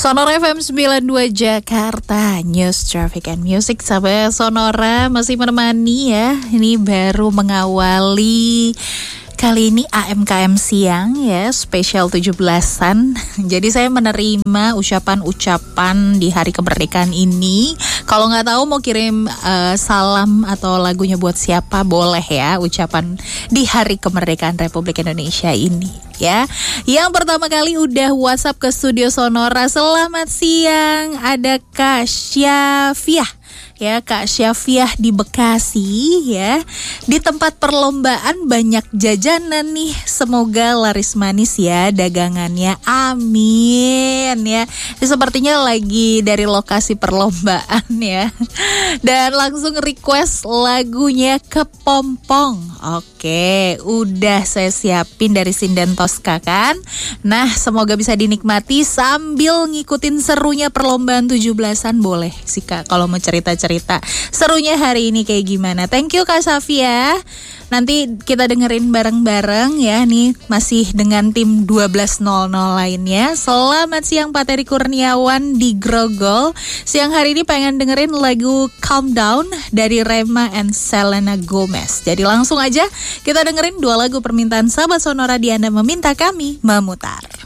Sonora FM 92 Jakarta, News, Traffic and Music. Sahabat Sonora masih menemani ya. Ini baru mengawali kali ini AMKM siang ya, spesial 17-an. Jadi saya menerima ucapan-ucapan di hari kemerdekaan ini. Kalau nggak tahu mau kirim salam atau lagunya buat siapa, boleh ya ucapan di hari kemerdekaan Republik Indonesia ini ya. Yang pertama kali udah WhatsApp ke Studio Sonora. Selamat siang, ada Kak Syafiah. Ya, Kak Syafiah di Bekasi ya. Di tempat perlombaan banyak jajanan nih. Semoga laris manis ya dagangannya. Amin ya. Ini sepertinya lagi dari lokasi perlombaan ya. Dan langsung request lagunya Kepompong. Oke, udah saya siapin dari Sinden Tosca kan. Nah, semoga bisa dinikmati sambil ngikutin serunya perlombaan 17-an. Boleh sih Kak kalau mau cerita-cerita serunya hari ini kayak gimana. Thank you Kak Safia. Nanti kita dengerin bareng-bareng ya. Nih masih dengan tim 12.00 lainnya. Selamat siang Pak Teri Kurniawan di Grogol. Siang hari ini pengen dengerin lagu Calm Down dari Rema and Selena Gomez. Jadi langsung aja kita dengerin dua lagu permintaan sahabat Sonora di Anda Meminta Kami Memutar.